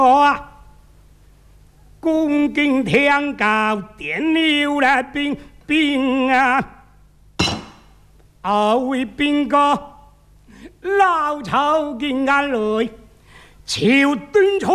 啊，恭敬天高，点牛来兵啊！二位兵哥，老曹敬俺来，求敦促。